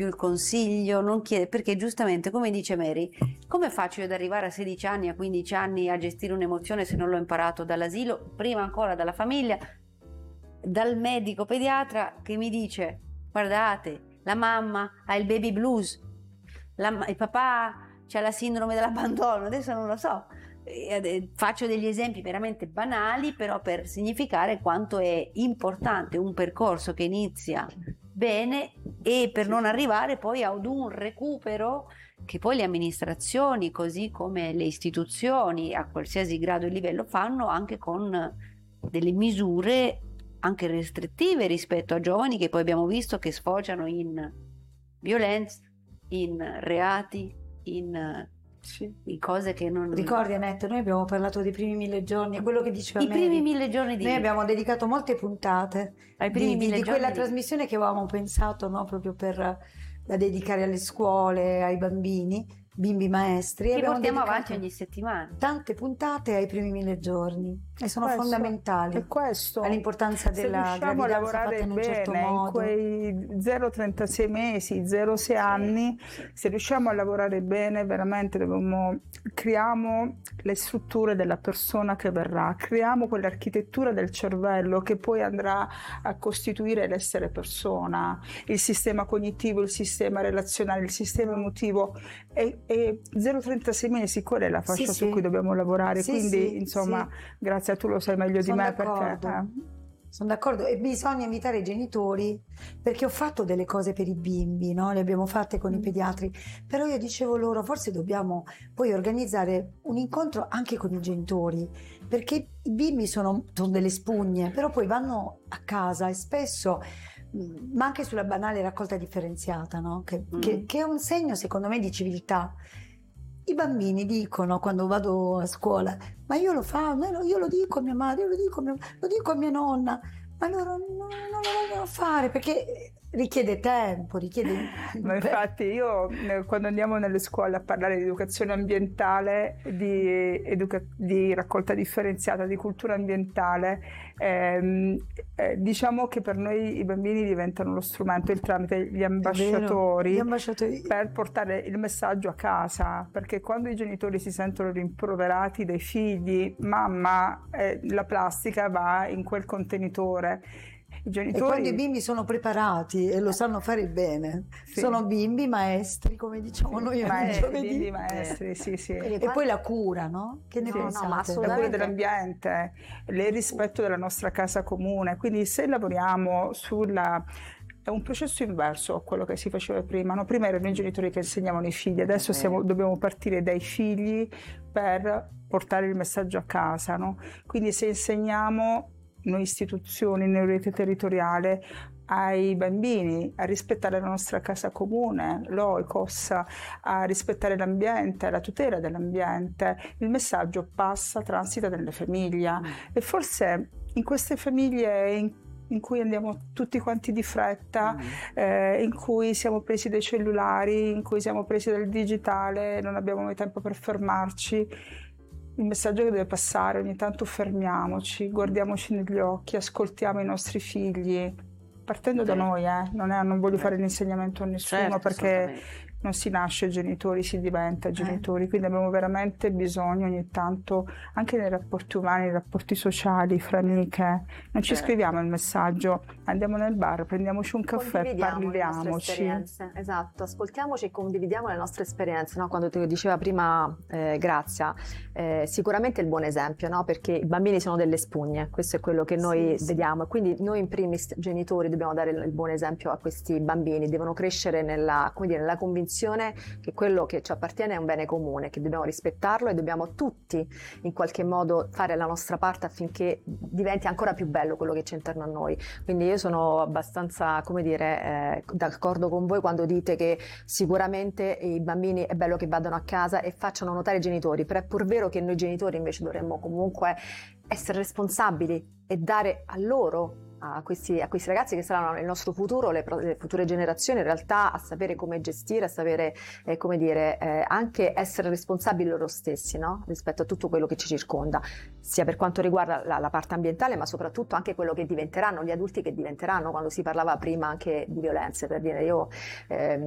più il consiglio, non chiede, perché giustamente, come dice Mary, come faccio io ad arrivare a 16 anni, a 15 anni a gestire un'emozione se non l'ho imparato dall'asilo, prima ancora dalla famiglia, dal medico pediatra che mi dice: guardate, la mamma ha il baby blues, il papà c'ha la sindrome dell'abbandono, adesso non lo so. Faccio degli esempi veramente banali, però per significare quanto è importante un percorso che inizia bene e per non arrivare poi ad un recupero che poi le amministrazioni, così come le istituzioni a qualsiasi grado e livello, fanno anche con delle misure anche restrittive rispetto a giovani che poi abbiamo visto che sfociano in violenza, in reati, in cose che non... Ricordi, Annette, noi abbiamo parlato dei primi 1000 giorni, quello che diceva Mary. I primi 1000 giorni di... Noi abbiamo dedicato molte puntate di quella trasmissione che avevamo pensato, no, proprio da dedicare alle scuole, ai bambini, bimbi maestri. Che portiamo avanti ogni settimana. Tante puntate ai primi 1000 giorni e sono fondamentali. E questo, all'importanza della gravidanza fatta in un certo modo. In quei 0-36 mesi, 0-6 anni, se riusciamo a lavorare bene, veramente creiamo le strutture della persona che verrà, creiamo quell'architettura del cervello che poi andrà a costituire l'essere persona, il sistema cognitivo, il sistema relazionale, il sistema emotivo. E 0-36 mesi, quella è la fascia su cui dobbiamo lavorare, quindi insomma grazie a tu lo sai meglio di me, perché sono d'accordo, e bisogna invitare i genitori, perché ho fatto delle cose per i bimbi, no? Le abbiamo fatte con i pediatri, però io dicevo loro forse dobbiamo poi organizzare un incontro anche con i genitori, perché i bimbi sono delle spugne, però poi vanno a casa e spesso, ma anche sulla banale raccolta differenziata, no? Che è un segno secondo me di civiltà. I bambini dicono quando vado a scuola: ma io lo faccio, io lo dico a mia madre, lo dico a mia nonna, ma loro non lo vogliono fare perché richiede tempo, Ma infatti io quando andiamo nelle scuole a parlare di educazione ambientale, di raccolta differenziata, di cultura ambientale, diciamo che per noi i bambini diventano lo strumento, il tramite, gli ambasciatori per portare il messaggio a casa, perché quando i genitori si sentono rimproverati dai figli: mamma, la plastica va in quel contenitore. E quando i bimbi sono preparati e lo sanno fare bene, sono bimbi maestri, come diciamo noi bimbi maestri, E poi la cura, no? Che ne pensate? La cura dell'ambiente, il rispetto della nostra casa comune. Quindi se lavoriamo è un processo inverso a quello che si faceva prima, no? Prima erano i genitori che insegnavano ai figli, adesso dobbiamo partire dai figli per portare il messaggio a casa, no? Quindi se insegniamo noi istituzioni, in rete territoriale, ai bambini a rispettare la nostra casa comune, l'Oikos, a rispettare l'ambiente, la tutela dell'ambiente, il messaggio transita nelle famiglie. E forse in queste famiglie in cui andiamo tutti quanti di fretta, in cui siamo presi dai cellulari, in cui siamo presi dal digitale, non abbiamo mai tempo per fermarci, il messaggio che deve passare: ogni tanto fermiamoci, guardiamoci negli occhi, ascoltiamo i nostri figli, partendo da noi, non voglio fare l'insegnamento a nessuno, perché non si nasce genitori, si diventa genitori, quindi abbiamo veramente bisogno ogni tanto, anche nei rapporti umani, nei rapporti sociali, fra amiche, non ci scriviamo il messaggio, andiamo nel bar, prendiamoci un caffè, parliamoci. Esatto, ascoltiamoci e condividiamo le nostre esperienze, no? Quando ti diceva prima Grazia, sicuramente il buon esempio, no? Perché i bambini sono delle spugne, questo è quello che noi vediamo, e quindi noi in primis genitori dobbiamo dare il buon esempio a questi bambini, devono crescere nella convinzione che quello che ci appartiene è un bene comune, che dobbiamo rispettarlo e dobbiamo tutti in qualche modo fare la nostra parte affinché diventi ancora più bello quello che c'è intorno a noi. Quindi io sono abbastanza, d'accordo con voi quando dite che sicuramente i bambini è bello che vadano a casa e facciano notare i genitori, però è pur vero che noi genitori invece dovremmo comunque essere responsabili e dare a loro, a questi ragazzi che saranno il nostro futuro, le future generazioni, in realtà a sapere come gestire, a sapere anche essere responsabili loro stessi, no? Rispetto a tutto quello che ci circonda, sia per quanto riguarda la parte ambientale, ma soprattutto anche quello che diventeranno, gli adulti che diventeranno. Quando si parlava prima anche di violenze, per dire, io